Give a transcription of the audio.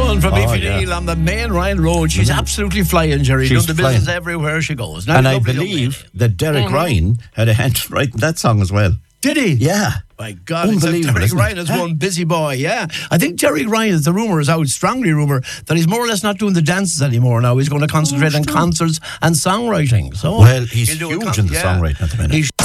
Dawn from Beefy yeah. Neal on the main Ryan Road. She's absolutely flying, Jerry. She's Doing the business flying. everywhere she goes. Now, And I lovely young believe lady. that Derek Ryan had a hand in writing that song as well. Did he? Yeah. My God, Unbelievable, Derek isn't it? Ryan is one busy boy, yeah. I think Derek Ryan, the rumour is out, strongly rumour, that he's more or less not doing the dances anymore now. He's going to concentrate on concerts and songwriting. So Well, he's he'll do a huge in the songwriting at the minute. He's